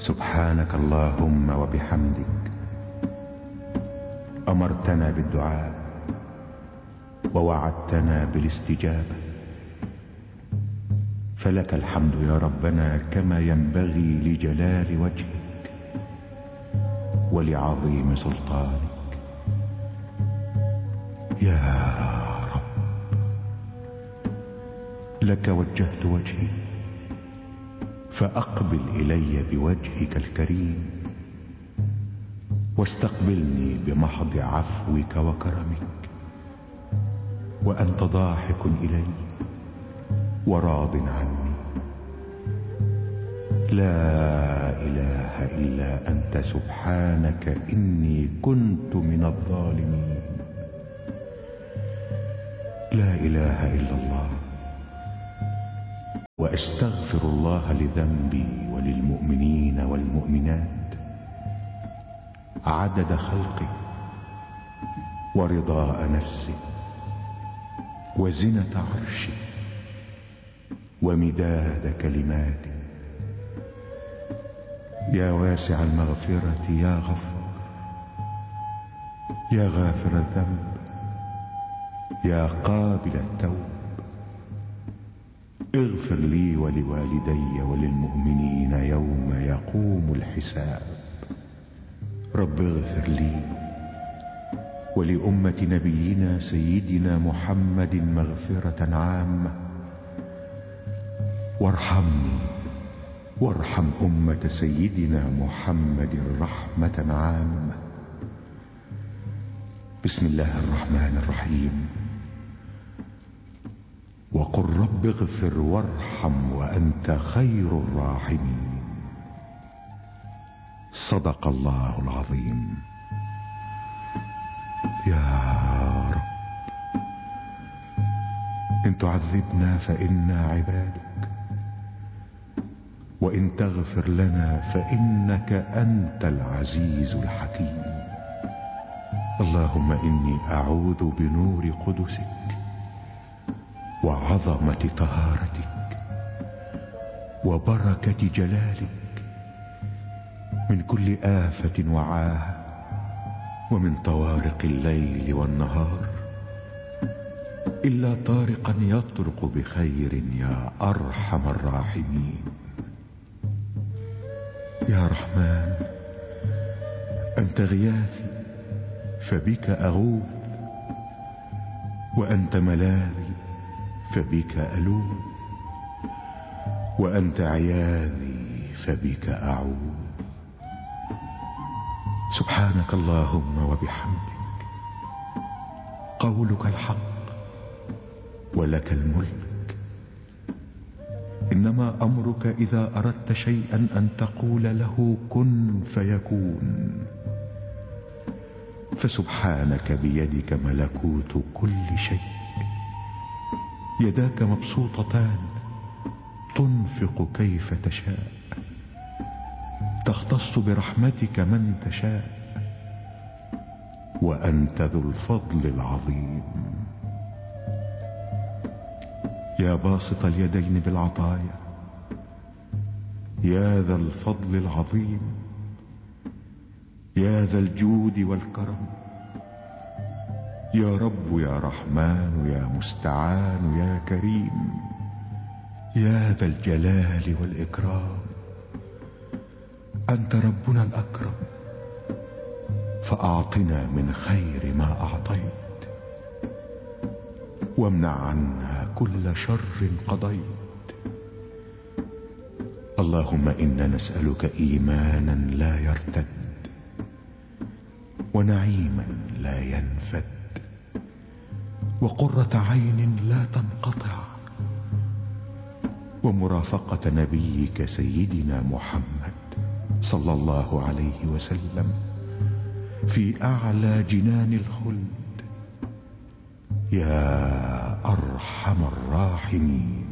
سبحانك اللهم وبحمدك أمرتنا بالدعاء ووعدتنا بالاستجابة، فلك الحمد يا ربنا كما ينبغي لجلال وجهك ولعظيم سلطانك. يا رب لك وجهت وجهي فأقبل إلي بوجهك الكريم، واستقبلني بمحض عفوك وكرمك، وأنت ضاحك إلي وراض عني. لا إله إلا أنت سبحانك إني كنت من الظالمين. لا إله إلا الله، وأستغفر الله لذنبي وللمؤمنين والمؤمنات عدد خلقه ورضاء نفسه وزنة عرشه ومداد كلماته. يا واسع المغفرة يا غفار، يا غافر الذنب، يا قابل التوب، اغفر لي ولوالدي وللمؤمنين يوم يقوم الحساب. رب اغفر لي ولأمة نبينا سيدنا محمد مغفرة عامة، وارحمني وارحم أمة سيدنا محمد رحمة عامة. بسم الله الرحمن الرحيم. وقل رب اغفر وارحم وأنت خير الراحمين. صدق الله العظيم. يا رب إن تعذبنا فإنا عبادك، وإن تغفر لنا فإنك أنت العزيز الحكيم. اللهم إني أعوذ بنور قدسك وعظمة طهارتك وبركة جلالك من كل آفة وعاهة، ومن طوارق الليل والنهار، إلا طارقا يطرق بخير يا أرحم الراحمين. يا رحمن أنت غياثي فبك أغوث، وأنت ملاذي فبك ألوذ، وأنت عياذي فبك أعوذ. سبحانك اللهم وبحمدك. قولك الحق ولك الملك. إنما أمرك إذا أردت شيئا أن تقول له كن فيكون. فسبحانك بيدك ملكوت كل شيء، يداك مبسوطتان تنفق كيف تشاء، تختص برحمتك من تشاء، وأنت ذو الفضل العظيم. يا باسط اليدين بالعطايا، يا ذا الفضل العظيم، يا ذا الجود والكرم، يا رب يا رحمن يا مستعان يا كريم، يا ذا الجلال والإكرام. أنت ربنا الأكرم، فأعطنا من خير ما أعطيت، وامنع عنا كل شر قضيت. اللهم إنا نسألك إيمانا لا يرتد، ونعيما لا ينفد، وقرة عين لا تنقطع، ومرافقة نبيك سيدنا محمد صلى الله عليه وسلم في أعلى جنان الخلد. يا أرحم الراحمين.